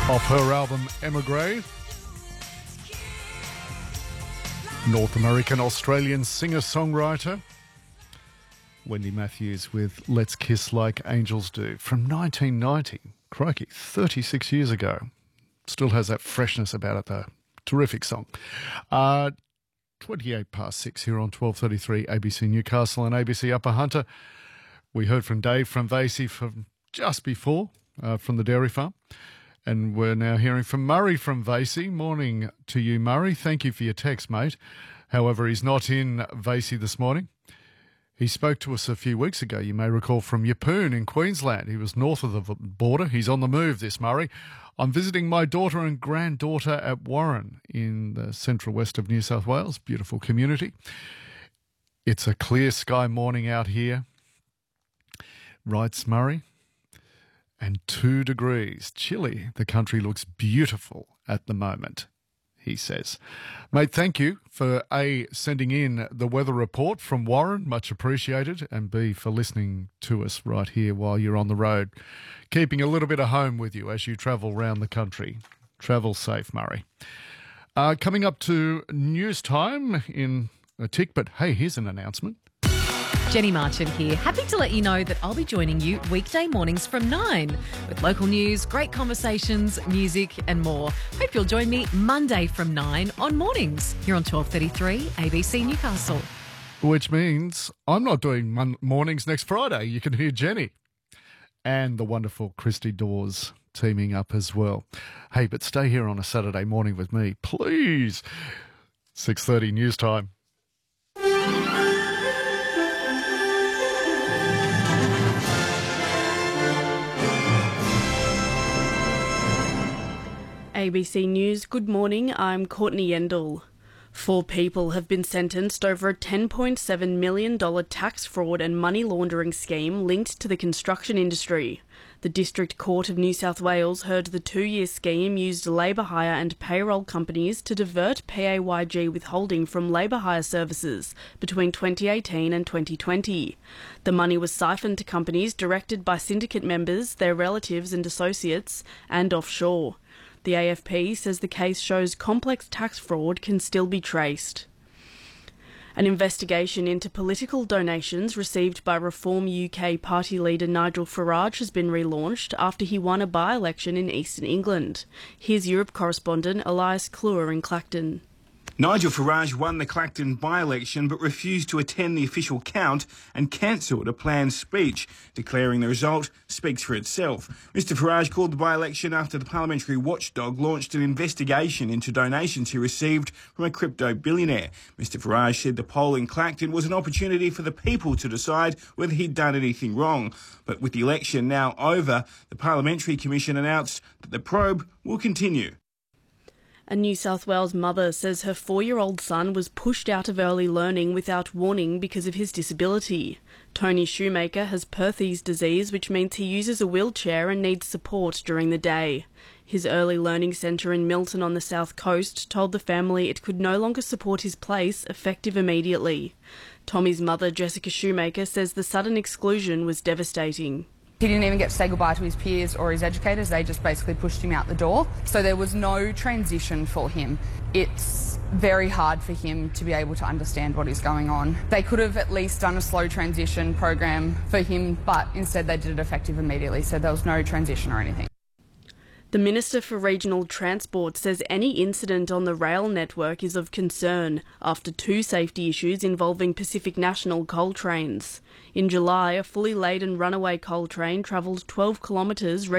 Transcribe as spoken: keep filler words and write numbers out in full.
Off her album Emigre, North American Australian singer-songwriter Wendy Matthews with Let's Kiss Like Angels Do from nineteen ninety. Crikey, thirty-six years ago. Still has that freshness about it though. Terrific song. Uh, twenty-eight past six here on twelve thirty-three A B C Newcastle and A B C Upper Hunter. We heard from Dave from Vasey from just before, uh, from the dairy farm. And we're now hearing from Murray from Vasey. Morning to you, Murray. Thank you for your text, mate. However, he's not in Vasey this morning. He spoke to us a few weeks ago, you may recall, from Yeppoon in Queensland. He was north of the border. He's on the move, this Murray. I'm visiting my daughter and granddaughter at Warren in the central west of New South Wales. Beautiful community. It's a clear sky morning out here, writes Murray. And two degrees. Chilly. The country looks beautiful at the moment, he says. Mate, thank you for A, sending in the weather report from Warren, much appreciated, and B, for listening to us right here while you're on the road, keeping a little bit of home with you as you travel around the country. Travel safe, Murray. Uh, coming up to news time in a tick, but hey, here's an announcement. Jenny Marchant here. Happy to let you know that I'll be joining you weekday mornings from nine with local news, great conversations, music and more. Hope you'll join me Monday from nine on mornings here on twelve thirty-three A B C Newcastle. Which means I'm not doing mon- mornings next Friday. You can hear Jenny and the wonderful Christy Dawes teaming up as well. Hey, but stay here on a Saturday morning with me, please. six thirty news time. A B C News, good morning, I'm Courtney Yendall. Four people have been sentenced over a ten point seven million dollars tax fraud and money laundering scheme linked to the construction industry. The District Court of New South Wales heard the two-year scheme used labour hire and payroll companies to divert P A Y G withholding from labour hire services between twenty eighteen and twenty twenty. The money was siphoned to companies directed by syndicate members, their relatives and associates, and offshore. The A F P says the case shows complex tax fraud can still be traced. An investigation into political donations received by Reform U K party leader Nigel Farage has been relaunched after he won a by-election in Eastern England. Here's Europe correspondent Elias Kluwer in Clacton. Nigel Farage won the Clacton by-election but refused to attend the official count and cancelled a planned speech, declaring the result speaks for itself. Mr Farage called the by-election after the parliamentary watchdog launched an investigation into donations he received from a crypto billionaire. Mr Farage said the poll in Clacton was an opportunity for the people to decide whether he'd done anything wrong. But with the election now over, the Parliamentary Commission announced that the probe will continue. A New South Wales mother says her four-year-old son was pushed out of early learning without warning because of his disability. Tony Shoemaker has Perthes disease, which means he uses a wheelchair and needs support during the day. His early learning centre in Milton on the south coast told the family it could no longer support his place, effective immediately. Tommy's mother, Jessica Shoemaker, says the sudden exclusion was devastating. He didn't even get to say goodbye to his peers or his educators. They just basically pushed him out the door. So there was no transition for him. It's very hard for him to be able to understand what is going on. They could have at least done a slow transition program for him, but instead they did it effective immediately, so there was no transition or anything. The Minister for Regional Transport says any incident on the rail network is of concern after two safety issues involving Pacific National coal trains. In July, a fully laden runaway coal train travelled twelve kilometres